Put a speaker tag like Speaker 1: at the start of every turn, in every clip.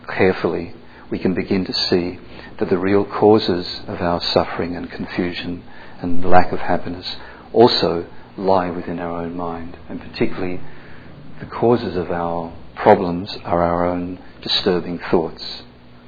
Speaker 1: carefully, we can begin to see that the real causes of our suffering and confusion and lack of happiness also lie within our own mind, and particularly the causes of our problems are our own disturbing thoughts.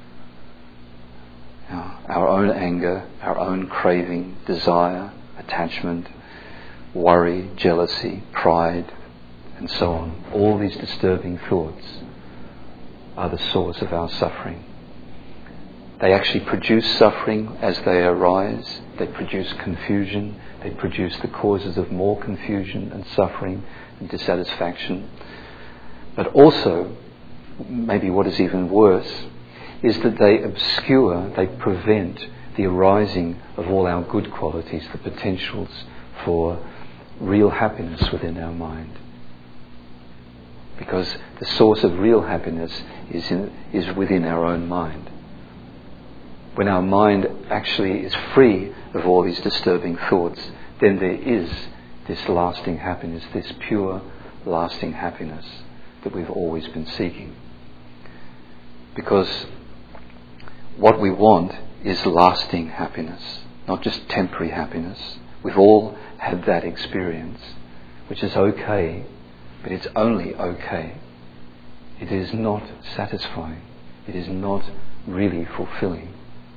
Speaker 1: Our own anger, our own craving, desire, attachment, worry, jealousy, pride, and so on. All these disturbing thoughts are the source of our suffering. They actually produce suffering as they arise. They produce confusion. They produce the causes of more confusion and suffering and dissatisfaction. But also, maybe what is even worse, is that they obscure, they prevent the arising of all our good qualities, the potentials for real happiness within our mind. Because the source of real happiness is within our own mind. When our mind actually is free of all these disturbing thoughts, then there is this lasting happiness, this pure, lasting happiness that we've always been seeking. Because what we want is lasting happiness, not just temporary happiness. We've all had that experience, which is okay, but it's only okay. It is not satisfying. It is not really fulfilling.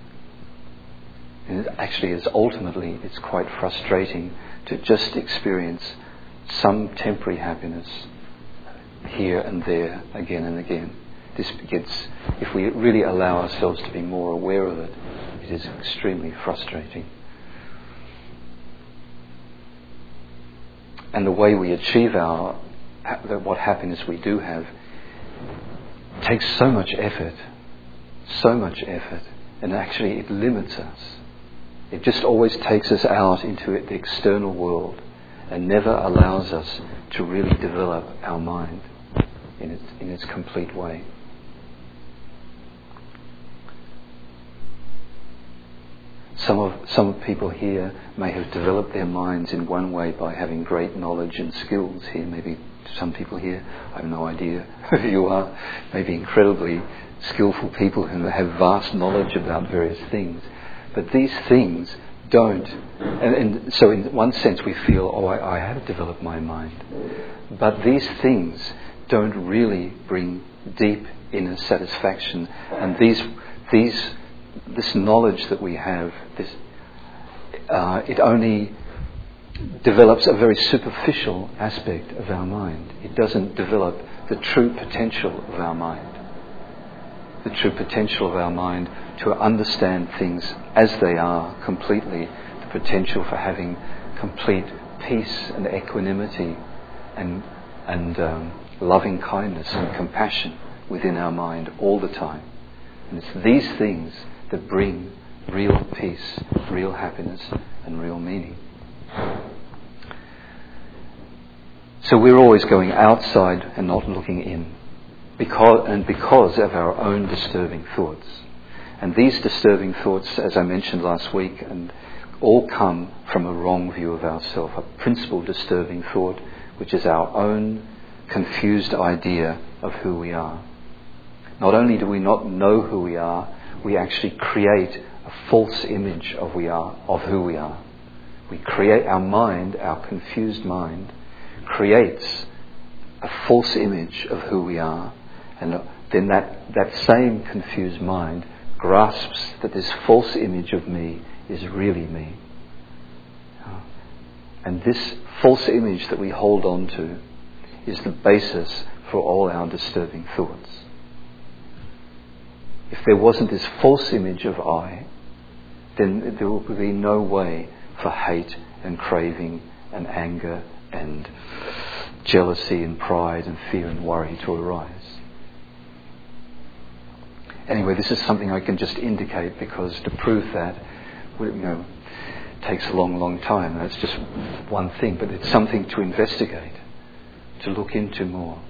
Speaker 1: And actually, it's quite frustrating to just experience some temporary happiness here and there, again and again. If we really allow ourselves to be more aware of it, it is extremely frustrating. And the way we achieve what happiness we do have takes so much effort, and actually it limits us. It just always takes us out into the external world and never allows us to really develop our mind in its complete way. Some people here may have developed their minds in one way by having great knowledge and skills here. Maybe some people here, I have no idea who you are, maybe incredibly skillful people who have vast knowledge about various things. But these things don't, and so in one sense we feel, I have developed my mind. But these things don't really bring deep inner satisfaction, and this knowledge that we have, it only develops a very superficial aspect of our mind. It doesn't develop the true potential of our mind. The true potential of our mind to understand things as they are completely, the potential for having complete peace and equanimity and loving kindness and compassion within our mind all the time. And it's these things that bring real peace, real happiness and real meaning. So we're always going outside and not looking in, because of our own disturbing thoughts. And these disturbing thoughts, as I mentioned last week, and all come from a wrong view of ourselves, a principal disturbing thought, which is our own confused idea of who we are. Not only do we not know who we are, we actually create a false image of who we are. We create our mind, our confused mind, creates a false image of who we are. And then that same confused mind grasps that this false image of me is really me. And this false image that we hold on to is the basis for all our disturbing thoughts. If there wasn't this false image of I, then there would be no way for hate and craving and anger and jealousy and pride and fear and worry to arise. Anyway, this is something I can just indicate, because to prove that, takes a long time. That's just one thing, but it's something to investigate, to look into more.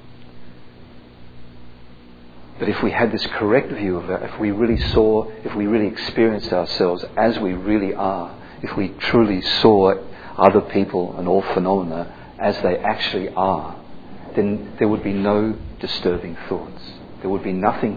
Speaker 1: But if we had this correct view of that, if we really experienced ourselves as we really are, if we truly saw other people and all phenomena as they actually are, then there would be no disturbing thoughts. There would be nothing